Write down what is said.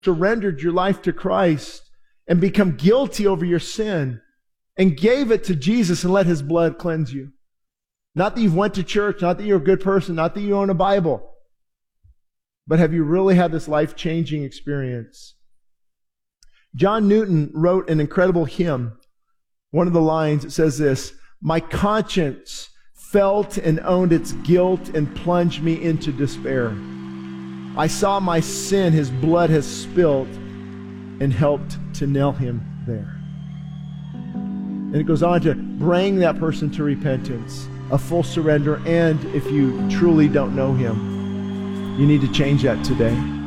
surrendered your life to Christ and become guilty over your sin and gave it to Jesus and let His blood cleanse you. Not that you've went to church, not that you're a good person, not that you own a Bible, but have you really had this life-changing experience? John Newton wrote an incredible hymn. One of the lines, it says this: "My conscience felt and owned its guilt and plunged me into despair. I saw my sin His blood has spilt and helped to nail Him there." And it goes on to bring that person to repentance, a full surrender, and if you truly don't know Him, you need to change that today.